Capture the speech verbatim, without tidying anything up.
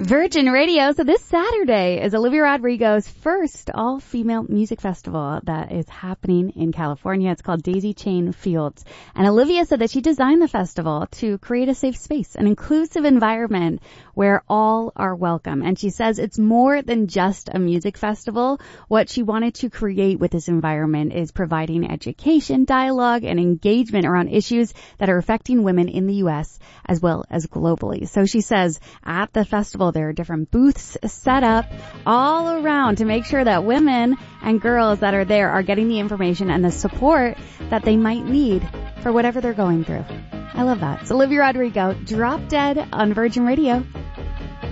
Virgin Radio. So this Saturday is Olivia Rodrigo's first all-female music festival that is happening in California. It's called Daisy Chain Fields. And Olivia said that she designed the festival to create a safe space, an inclusive environment where all are welcome. And she says it's more than just a music festival. What she wanted to create with this environment is providing education, dialogue, and engagement around issues that are affecting women in the U S as well as globally. So she says at the festival there are different booths set up all around to make sure that women and girls that are there are getting the information and the support that they might need for whatever they're going through. I love that. It's Olivia Rodrigo, Drop Dead on Virgin Radio.